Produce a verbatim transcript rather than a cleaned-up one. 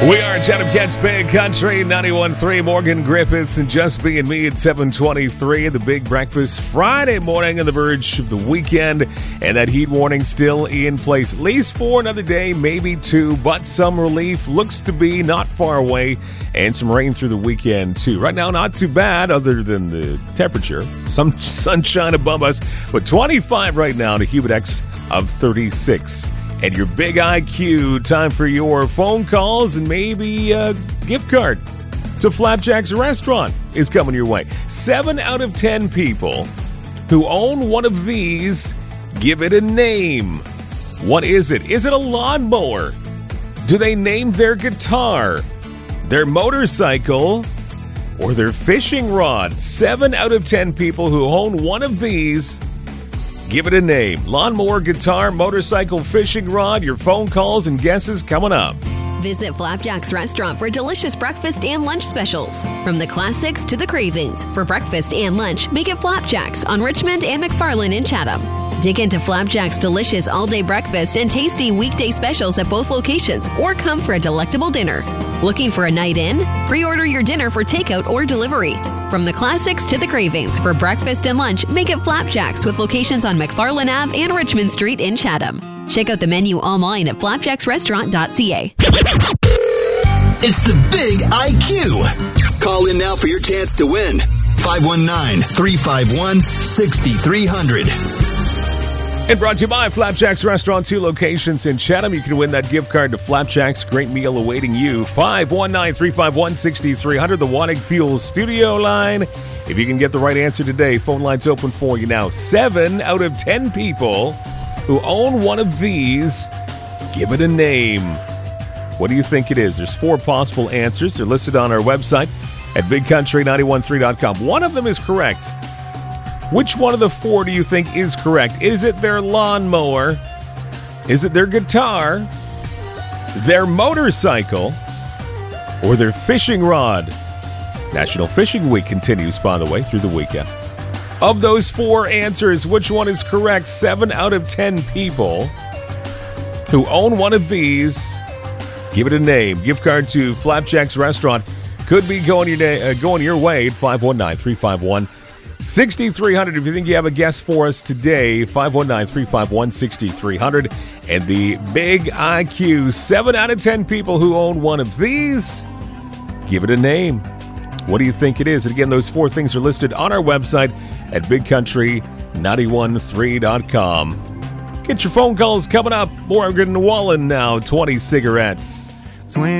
We are Chatham Kent's Big Country, ninety-one point three, Morgan Griffiths and Just Being Me at seven twenty-three. The Big Breakfast Friday morning on the verge of the weekend. And that heat warning still in place, at least for another day, maybe two. But some relief looks to be not far away. And some rain through the weekend, too. Right now, not too bad other than the temperature. Some sunshine above us. But twenty-five right now and a Humidex of thirty-six. And your big I Q, time for your phone calls and maybe a gift card to Flapjack's Restaurant is coming your way. Seven out of ten people who own one of these, give it a name. What is it? Is it a lawnmower? Do they name their guitar, their motorcycle, or their fishing rod? Seven out of ten people who own one of these, give it a name. Lawnmower, guitar, motorcycle, fishing rod. Your phone calls and guesses coming up. Visit Flapjack's Restaurant for delicious breakfast and lunch specials. From the classics to the cravings. For breakfast and lunch, make it Flapjack's on Richmond and McFarland in Chatham. Dig into Flapjack's delicious all-day breakfast and tasty weekday specials at both locations, or come for a delectable dinner. Looking for a night in? Pre-order your dinner for takeout or delivery. From the classics to the cravings. For breakfast and lunch, make it Flapjack's with locations on McFarland Avenue and Richmond Street in Chatham. Check out the menu online at flapjacks restaurant dot c a. It's the Big I Q. Call in now for your chance to win. five one nine, three five one, six three zero zero. And brought to you by Flapjack's Restaurant, two locations in Chatham. You can win that gift card to Flapjack's. Great meal awaiting you. five one nine, three five one, six three zero zero, the Wanig Fuel studio line. If you can get the right answer today, phone line's open for you now. Seven out of ten people who own one of these, give it a name. What do you think it is? There's four possible answers. They're listed on our website at big country nine one three dot com. One of them is correct. Which one of the four do you think is correct? Is it their lawnmower? Is it their guitar? Their motorcycle? Or their fishing rod? National Fishing Week continues, by the way, through the weekend. Of those four answers, which one is correct? Seven out of ten people who own one of these, give it a name. Gift card to Flapjack's Restaurant could be going your, day, uh, going your way at five one nine, three five one, six three zero zero. If you think you have a guess for us today, five one nine, three five one, six three zero zero. And the Big I Q, seven out of ten people who own one of these, give it a name. What do you think it is? And again, those four things are listed on our website at big country nine one three dot com. Get your phone calls coming up. Morgan Wallen now, twenty cigarettes.